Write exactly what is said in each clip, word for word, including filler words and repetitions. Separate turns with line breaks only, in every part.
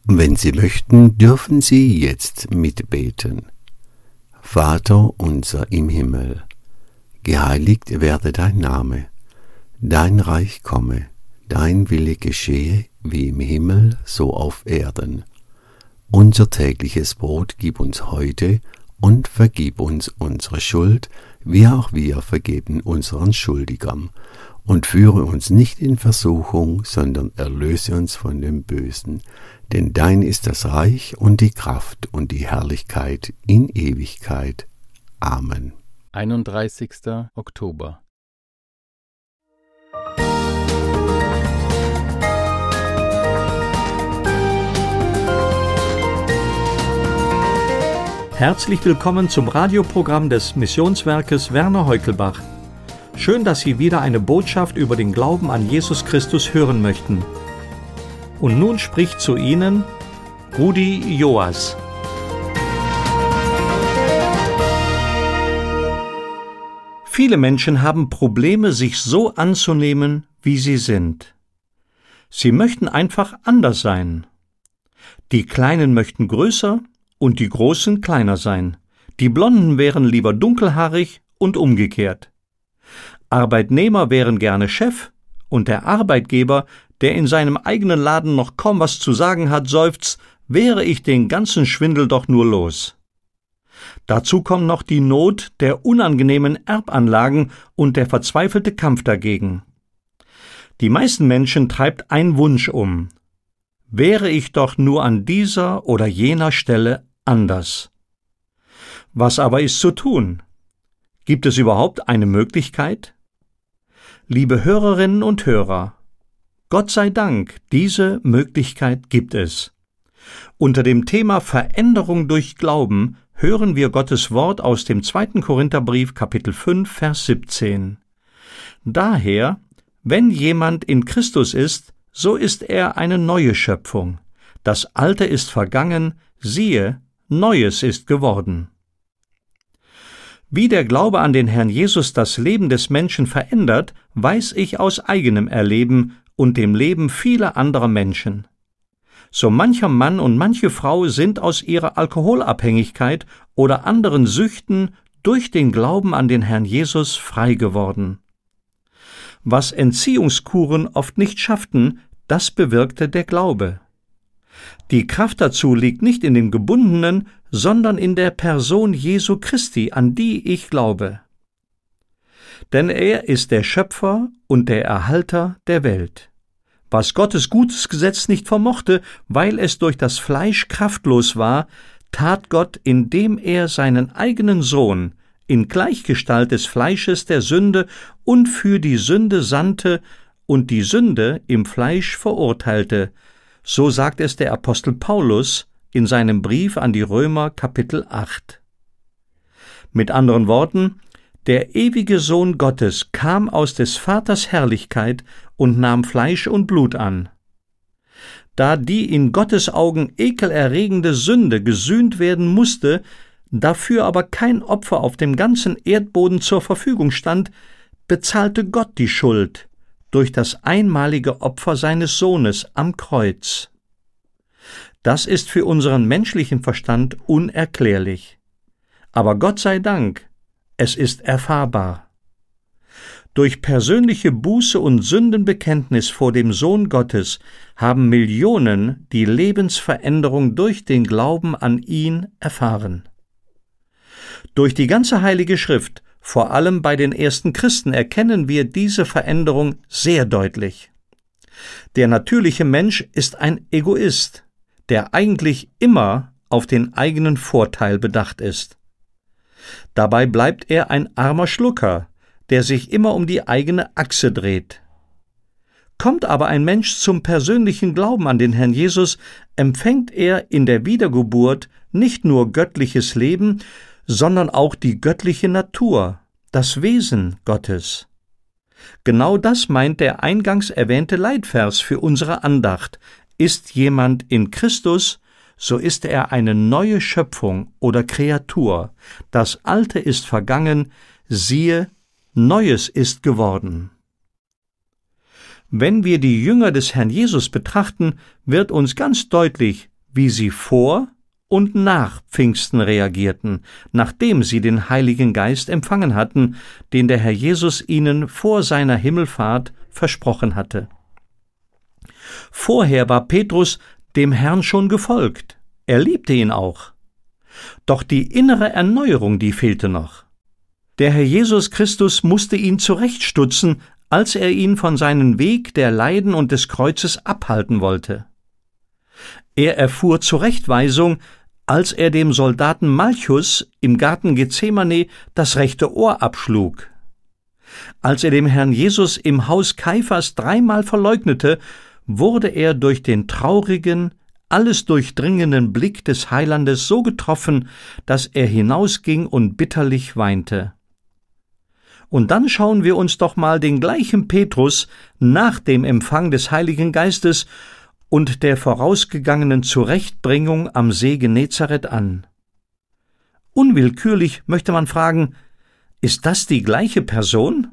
Wenn Sie möchten, dürfen Sie jetzt mitbeten. Vater unser im Himmel, geheiligt werde dein Name, dein Reich komme, dein Wille geschehe, wie im Himmel, so auf Erden. Unser tägliches Brot gib uns heute und vergib uns unsere Schuld, wie auch wir vergeben unseren Schuldigern. Und führe uns nicht in Versuchung, sondern erlöse uns von dem Bösen. Denn dein ist das Reich und die Kraft und die Herrlichkeit in Ewigkeit. Amen.
einunddreißigster Oktober.
Herzlich willkommen zum Radioprogramm des Missionswerkes Werner Heukelbach. Schön, dass Sie wieder eine Botschaft über den Glauben an Jesus Christus hören möchten. Und nun spricht zu Ihnen Rudi Joas. Viele Menschen haben Probleme, sich so anzunehmen, wie sie sind. Sie möchten einfach anders sein. Die Kleinen möchten größer und die Großen kleiner sein. Die Blonden wären lieber dunkelhaarig und umgekehrt. Arbeitnehmer wären gerne Chef und der Arbeitgeber, der in seinem eigenen Laden noch kaum was zu sagen hat, seufzt, wäre ich den ganzen Schwindel doch nur los. Dazu kommt noch die Not der unangenehmen Erbanlagen und der verzweifelte Kampf dagegen. Die meisten Menschen treibt ein Wunsch um. Wäre ich doch nur an dieser oder jener Stelle anders. Was aber ist zu tun? Gibt es überhaupt eine Möglichkeit? Liebe Hörerinnen und Hörer, Gott sei Dank, diese Möglichkeit gibt es. Unter dem Thema Veränderung durch Glauben hören wir Gottes Wort aus dem zweiten Korintherbrief, Kapitel fünf, Vers siebzehn. Daher, wenn jemand in Christus ist, so ist er eine neue Schöpfung. Das Alte ist vergangen, siehe, Neues ist geworden. Wie der Glaube an den Herrn Jesus das Leben des Menschen verändert, weiß ich aus eigenem Erleben und dem Leben vieler anderer Menschen. So mancher Mann und manche Frau sind aus ihrer Alkoholabhängigkeit oder anderen Süchten durch den Glauben an den Herrn Jesus frei geworden. Was Entziehungskuren oft nicht schafften, das bewirkte der Glaube. Die Kraft dazu liegt nicht in dem Gebundenen, sondern in der Person Jesu Christi, an die ich glaube. Denn er ist der Schöpfer und der Erhalter der Welt. Was Gottes gutes Gesetz nicht vermochte, weil es durch das Fleisch kraftlos war, tat Gott, indem er seinen eigenen Sohn in Gleichgestalt des Fleisches der Sünde und für die Sünde sandte und die Sünde im Fleisch verurteilte. So sagt es der Apostel Paulus in seinem Brief an die Römer, Kapitel acht. Mit anderen Worten, der ewige Sohn Gottes kam aus des Vaters Herrlichkeit und nahm Fleisch und Blut an. Da die in Gottes Augen ekelerregende Sünde gesühnt werden musste, dafür aber kein Opfer auf dem ganzen Erdboden zur Verfügung stand, bezahlte Gott die Schuld durch das einmalige Opfer seines Sohnes am Kreuz. Das ist für unseren menschlichen Verstand unerklärlich. Aber Gott sei Dank, es ist erfahrbar. Durch persönliche Buße und Sündenbekenntnis vor dem Sohn Gottes haben Millionen die Lebensveränderung durch den Glauben an ihn erfahren. Durch die ganze Heilige Schrift, vor allem bei den ersten Christen, erkennen wir diese Veränderung sehr deutlich. Der natürliche Mensch ist ein Egoist, der eigentlich immer auf den eigenen Vorteil bedacht ist. Dabei bleibt er ein armer Schlucker, der sich immer um die eigene Achse dreht. Kommt aber ein Mensch zum persönlichen Glauben an den Herrn Jesus, empfängt er in der Wiedergeburt nicht nur göttliches Leben, sondern auch die göttliche Natur, das Wesen Gottes. Genau das meint der eingangs erwähnte Leitvers für unsere Andacht. Ist jemand in Christus, so ist er eine neue Schöpfung oder Kreatur. Das Alte ist vergangen, siehe, Neues ist geworden. Wenn wir die Jünger des Herrn Jesus betrachten, wird uns ganz deutlich, wie sie vor und nach Pfingsten reagierten, nachdem sie den Heiligen Geist empfangen hatten, den der Herr Jesus ihnen vor seiner Himmelfahrt versprochen hatte. Vorher war Petrus dem Herrn schon gefolgt, er liebte ihn auch. Doch die innere Erneuerung, die fehlte noch. Der Herr Jesus Christus musste ihn zurechtstutzen, als er ihn von seinem Weg der Leiden und des Kreuzes abhalten wollte. Er erfuhr Zurechtweisung, als er dem Soldaten Malchus im Garten Gethsemane das rechte Ohr abschlug. Als er dem Herrn Jesus im Haus Kaiphas dreimal verleugnete, wurde er durch den traurigen, alles durchdringenden Blick des Heilandes so getroffen, dass er hinausging und bitterlich weinte. Und dann schauen wir uns doch mal den gleichen Petrus nach dem Empfang des Heiligen Geistes und der vorausgegangenen Zurechtbringung am See Genezareth an. Unwillkürlich möchte man fragen, ist das die gleiche Person?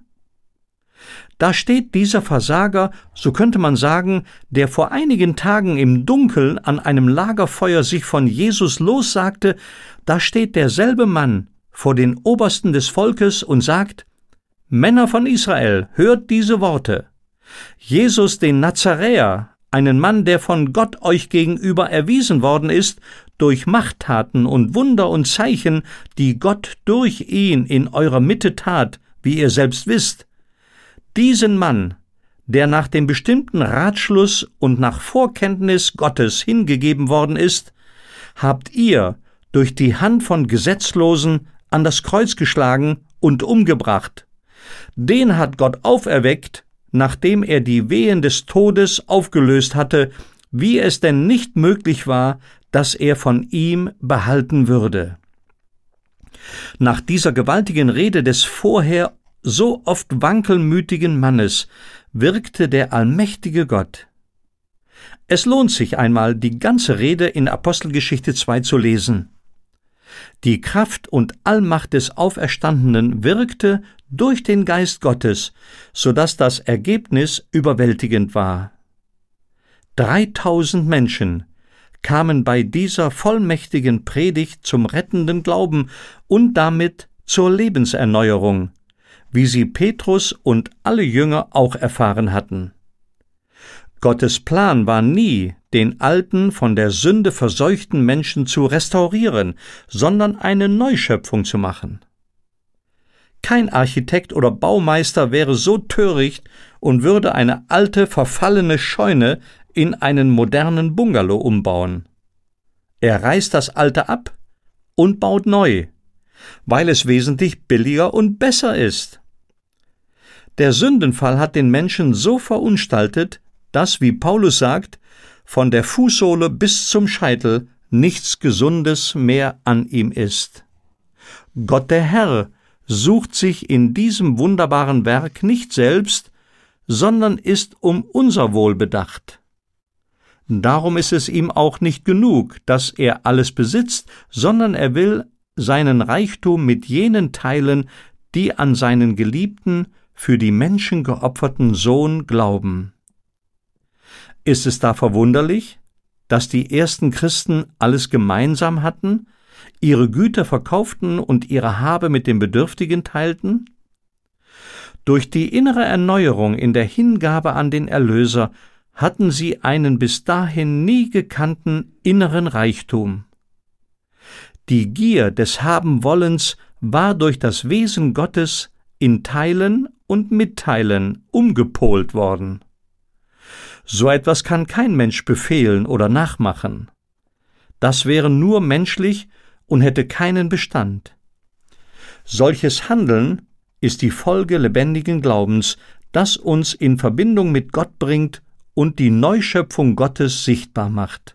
Da steht dieser Versager, so könnte man sagen, der vor einigen Tagen im Dunkeln an einem Lagerfeuer sich von Jesus lossagte, da steht derselbe Mann vor den Obersten des Volkes und sagt: Männer von Israel, hört diese Worte. Jesus den Nazaräer, einen Mann, der von Gott euch gegenüber erwiesen worden ist, durch Machttaten und Wunder und Zeichen, die Gott durch ihn in eurer Mitte tat, wie ihr selbst wisst. Diesen Mann, der nach dem bestimmten Ratschluss und nach Vorkenntnis Gottes hingegeben worden ist, habt ihr durch die Hand von Gesetzlosen an das Kreuz geschlagen und umgebracht. Den hat Gott auferweckt, nachdem er die Wehen des Todes aufgelöst hatte, wie es denn nicht möglich war, dass er von ihm behalten würde. Nach dieser gewaltigen Rede des vorher so oft wankelmütigen Mannes wirkte der allmächtige Gott. Es lohnt sich einmal, die ganze Rede in Apostelgeschichte zwei zu lesen. Die Kraft und Allmacht des Auferstandenen wirkte durch den Geist Gottes, so dass das Ergebnis überwältigend war. Dreitausend Menschen kamen bei dieser vollmächtigen Predigt zum rettenden Glauben und damit zur Lebenserneuerung, wie sie Petrus und alle Jünger auch erfahren hatten. Gottes Plan war nie, den alten, von der Sünde verseuchten Menschen zu restaurieren, sondern eine Neuschöpfung zu machen. Kein Architekt oder Baumeister wäre so töricht und würde eine alte, verfallene Scheune in einen modernen Bungalow umbauen. Er reißt das Alte ab und baut neu, weil es wesentlich billiger und besser ist. Der Sündenfall hat den Menschen so verunstaltet, dass, wie Paulus sagt, von der Fußsohle bis zum Scheitel nichts Gesundes mehr an ihm ist. Gott der Herr sucht sich in diesem wunderbaren Werk nicht selbst, sondern ist um unser Wohl bedacht. Darum ist es ihm auch nicht genug, dass er alles besitzt, sondern er will seinen Reichtum mit jenen teilen, die an seinen geliebten, für die Menschen geopferten Sohn glauben. Ist es da verwunderlich, dass die ersten Christen alles gemeinsam hatten, ihre Güter verkauften und ihre Habe mit den Bedürftigen teilten? Durch die innere Erneuerung in der Hingabe an den Erlöser hatten sie einen bis dahin nie gekannten inneren Reichtum. Die Gier des Habenwollens war durch das Wesen Gottes in Teilen und Mitteilen umgepolt worden. So etwas kann kein Mensch befehlen oder nachmachen. Das wäre nur menschlich und hätte keinen Bestand. Solches Handeln ist die Folge lebendigen Glaubens, das uns in Verbindung mit Gott bringt und die Neuschöpfung Gottes sichtbar macht.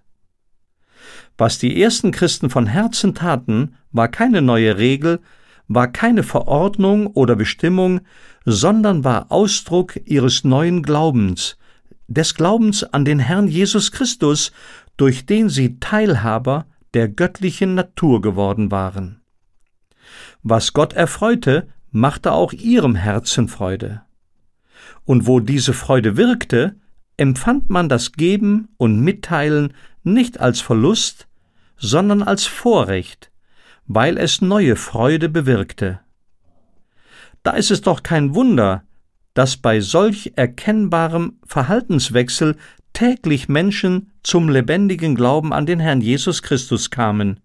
Was die ersten Christen von Herzen taten, war keine neue Regel, war keine Verordnung oder Bestimmung, sondern war Ausdruck ihres neuen Glaubens, des Glaubens an den Herrn Jesus Christus, durch den sie Teilhaber der göttlichen Natur geworden waren. Was Gott erfreute, machte auch ihrem Herzen Freude. Und wo diese Freude wirkte, empfand man das Geben und Mitteilen nicht als Verlust, sondern als Vorrecht, weil es neue Freude bewirkte. Da ist es doch kein Wunder, dass bei solch erkennbarem Verhaltenswechsel täglich Menschen zum lebendigen Glauben an den Herrn Jesus Christus kamen.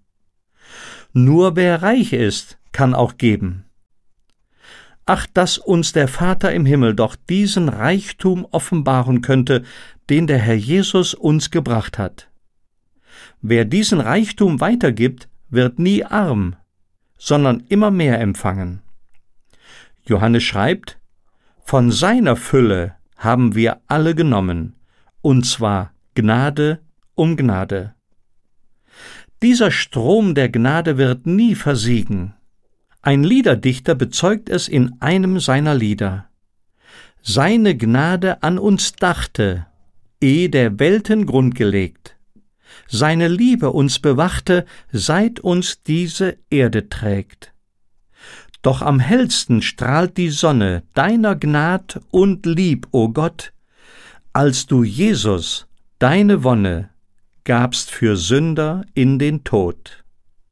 Nur wer reich ist, kann auch geben. Ach, dass uns der Vater im Himmel doch diesen Reichtum offenbaren könnte, den der Herr Jesus uns gebracht hat. Wer diesen Reichtum weitergibt, wird nie arm, sondern immer mehr empfangen. Johannes schreibt: Von seiner Fülle haben wir alle genommen, und zwar Gnade um Gnade. Dieser Strom der Gnade wird nie versiegen. Ein Liederdichter bezeugt es in einem seiner Lieder. Seine Gnade an uns dachte, ehe der Welten Grund gelegt. Seine Liebe uns bewachte, seit uns diese Erde trägt. Doch am hellsten strahlt die Sonne deiner Gnad und Lieb, o Gott, als du Jesus, deine Wonne, gabst für Sünder in den Tod.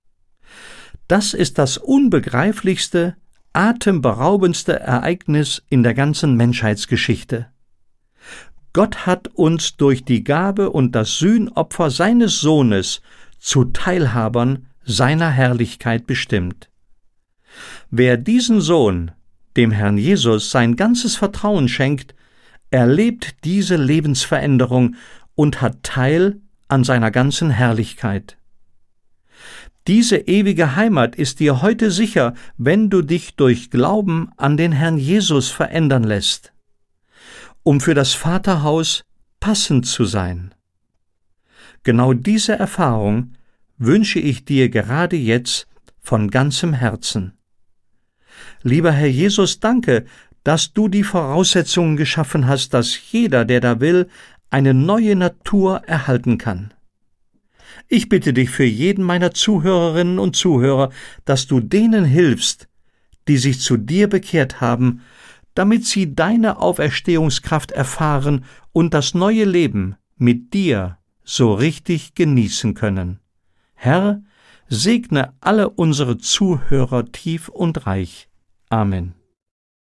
Das ist das unbegreiflichste, atemberaubendste Ereignis in der ganzen Menschheitsgeschichte. Gott hat uns durch die Gabe und das Sühnopfer seines Sohnes zu Teilhabern seiner Herrlichkeit bestimmt. Wer diesen Sohn, dem Herrn Jesus, sein ganzes Vertrauen schenkt, erlebt diese Lebensveränderung und hat Teil an seiner ganzen Herrlichkeit. Diese ewige Heimat ist dir heute sicher, wenn du dich durch Glauben an den Herrn Jesus verändern lässt, um für das Vaterhaus passend zu sein. Genau diese Erfahrung wünsche ich dir gerade jetzt von ganzem Herzen. Lieber Herr Jesus, danke, dass du die Voraussetzungen geschaffen hast, dass jeder, der da will, eine neue Natur erhalten kann. Ich bitte dich für jeden meiner Zuhörerinnen und Zuhörer, dass du denen hilfst, die sich zu dir bekehrt haben, damit sie deine Auferstehungskraft erfahren und das neue Leben mit dir so richtig genießen können. Herr, segne alle unsere Zuhörer tief und reich. Amen.